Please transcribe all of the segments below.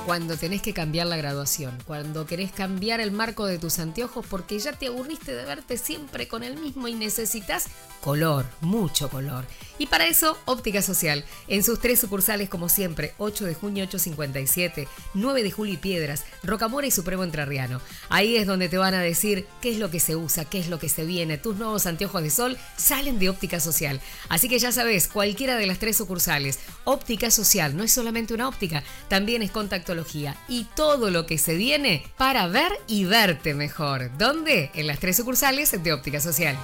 Cuando tenés que cambiar la graduación, cuando querés cambiar el marco de tus anteojos porque ya te aburriste de verte siempre con el mismo y necesitas color, mucho color. Y para eso, Óptica Social, en sus 3 sucursales como siempre, 8 de junio 857, 9 de julio y Piedras, Rocamora y Supremo Entrerriano. Ahí es donde te van a decir qué es lo que se usa, qué es lo que se viene. Tus nuevos anteojos de sol salen de Óptica Social. Así que ya sabes, cualquiera de las 3 sucursales, Óptica Social no es solamente una óptica, también es contactología y todo lo que se viene para ver y verte mejor. ¿Dónde? En las 3 sucursales de Óptica Social.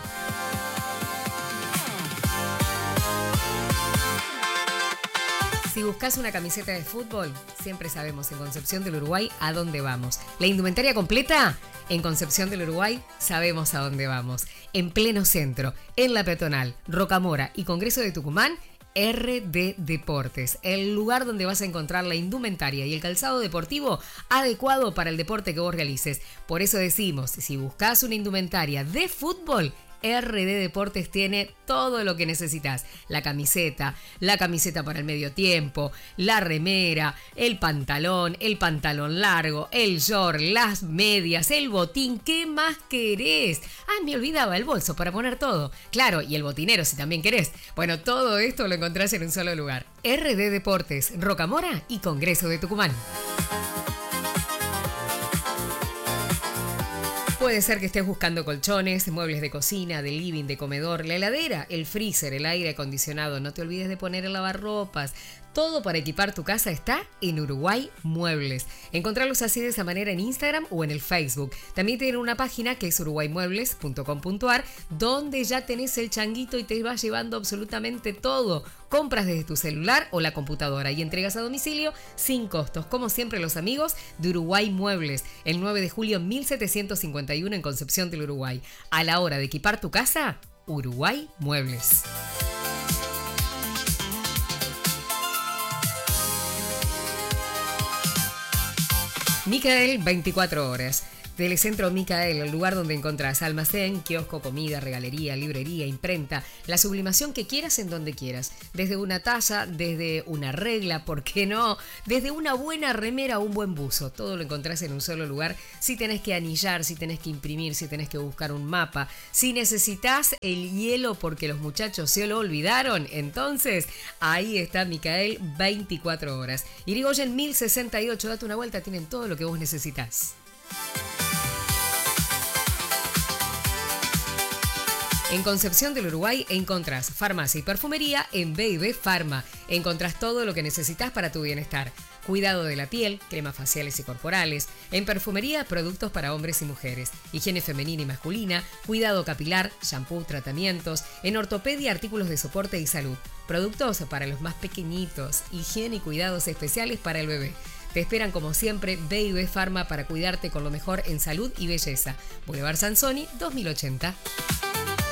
Si buscas una camiseta de fútbol, siempre sabemos en Concepción del Uruguay a dónde vamos. ¿La indumentaria completa? En Concepción del Uruguay sabemos a dónde vamos. En pleno centro, en la peatonal, Rocamora y Congreso de Tucumán, RD Deportes, el lugar donde vas a encontrar la indumentaria y el calzado deportivo adecuado para el deporte que vos realices. Por eso decimos, si buscas una indumentaria de fútbol, RD Deportes tiene todo lo que necesitas. La camiseta para el medio tiempo, la remera, el pantalón largo, el short, las medias, el botín. ¿Qué más querés? Ah, me olvidaba el bolso para poner todo. Claro, y el botinero si también querés. Bueno, todo esto lo encontrás en un solo lugar. RD Deportes, Rocamora y Congreso de Tucumán. Puede ser que estés buscando colchones, muebles de cocina, de living, de comedor, la heladera, el freezer, el aire acondicionado. No te olvides de poner el lavarropas. Todo para equipar tu casa está en Uruguay Muebles. Encontrarlos así de esa manera en Instagram o en el Facebook. También tienen una página que es uruguaymuebles.com.ar donde ya tenés el changuito y te vas llevando absolutamente todo. Compras desde tu celular o la computadora y entregas a domicilio sin costos. Como siempre, los amigos de Uruguay Muebles. El 9 de julio 1751 en Concepción del Uruguay. A la hora de equipar tu casa, Uruguay Muebles. Micael 24 horas. Telecentro Micael, el lugar donde encontrás almacén, kiosco, comida, regalería, librería, imprenta, la sublimación que quieras en donde quieras. Desde una taza, desde una regla, ¿por qué no? Desde una buena remera o un buen buzo. Todo lo encontrás en un solo lugar. Si tenés que anillar, si tenés que imprimir, si tenés que buscar un mapa, si necesitas el hielo porque los muchachos se lo olvidaron, entonces ahí está Micael 24 horas. Irigoyen 1068, date una vuelta, tienen todo lo que vos necesitas. En Concepción del Uruguay encontrás farmacia y perfumería en B&B Pharma. Encontrás todo lo que necesitas para tu bienestar. Cuidado de la piel, cremas faciales y corporales. En perfumería, productos para hombres y mujeres. Higiene femenina y masculina. Cuidado capilar, shampoo, tratamientos. En ortopedia, artículos de soporte y salud. Productos para los más pequeñitos. Higiene y cuidados especiales para el bebé. Te esperan como siempre B&B Pharma para cuidarte con lo mejor en salud y belleza. Boulevard Sansoni 2080.